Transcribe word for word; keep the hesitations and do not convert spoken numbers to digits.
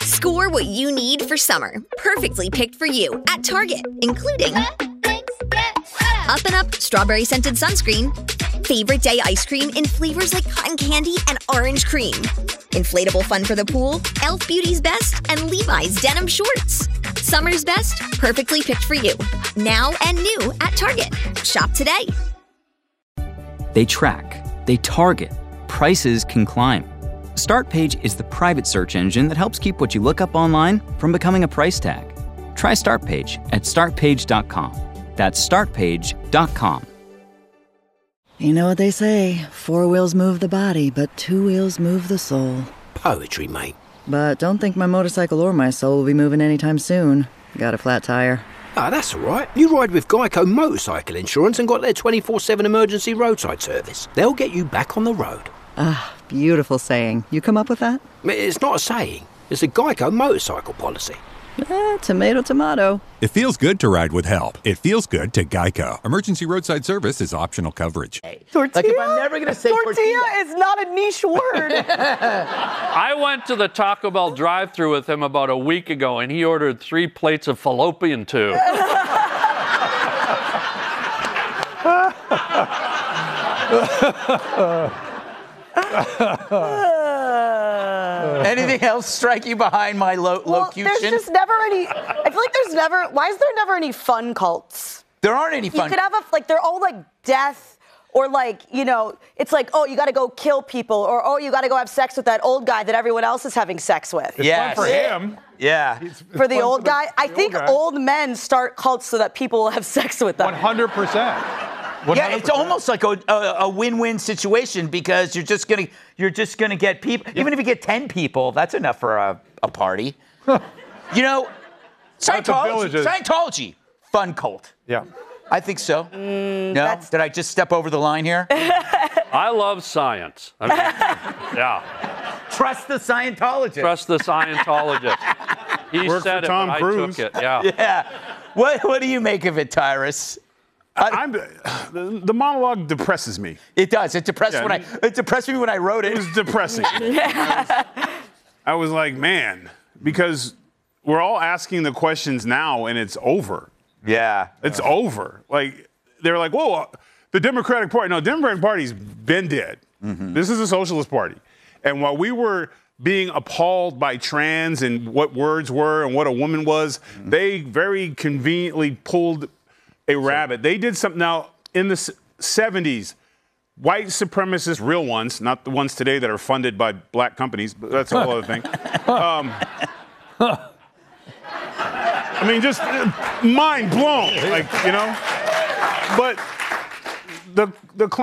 Score what you need for summer. Perfectly picked for you at Target, including Up and Up Strawberry Scented Sunscreen, Favorite Day Ice Cream in flavors like cotton candy and orange cream, inflatable fun for the pool, e l f Beauty's Best, and Levi's Denim Shorts. Summer's best, perfectly picked for you. Now and new at Target. Shop today. They track, they target, prices can climb. Startpage is the private search engine that helps keep what you look up online from becoming a price tag. Try Startpage at start page dot com. That's start page dot com. You know what they say, four wheels move the body, but two wheels move the soul. Poetry, mate. But don't think my motorcycle or my soul will be moving anytime soon. Got a flat tire. Ah, that's all right. You ride with Geico Motorcycle Insurance and got their twenty-four seven emergency roadside service. They'll get you back on the road. Ah, beautiful saying. You come up with that? It's not a saying. It's a Geico motorcycle policy. Eh, tomato, tomato. It feels good to ride with help. It feels good to Geico. Emergency roadside service is optional coverage. Tortilla? Like if I'm never going to say tortilla. Tortilla is not a niche word. I went to the Taco Bell drive-thru with him about a week ago, and he ordered three plates of fallopian tube. Anything else strike you behind my lo- well, locution? There's just never any. I feel like there's never. Why is there never any fun cults? There aren't any fun. You could have a like. They're all like death, or like you know. It's like oh, you got to go kill people, or oh, you got to go have sex with that old guy that everyone else is having sex with. It's yes. fun for him. Yeah. It's, it's for the old for the, guy, the I think old, guy. old men start cults so that people will have sex with them. one hundred percent. Yeah, it's almost like a, a, a win-win situation because you're just gonna you're just gonna get people. Even if you get ten people, that's enough for a, a party. You know, Scientology, Scientology, fun cult. Yeah, I think so. Mm, no, that's... did I just step over the line here? I love science. I mean, yeah. Trust the Scientologist. Trust the Scientologist. He Worked said for it, Tom but Cruise. I took it. Yeah. Yeah. What What do you make of it, Tyrus? I'm, the, the monologue depresses me. It does. It depressed Yeah, when I. It depressed me when I wrote it. It was depressing. I, was, I was like, man, because we're all asking the questions now, and it's over. Yeah, it's yeah. over. Like they're like, whoa, uh, the Democratic Party. No, Democratic Party's been dead. Mm-hmm. This is a socialist party, and while we were being appalled by trans and what words were and what a woman was, mm-hmm. they very conveniently pulled a rabbit. They did something now in the seventies. White supremacists, real ones, not the ones today that are funded by black companies, but that's a whole other thing. Um, I mean, just uh, mind blown, like, you know. But the the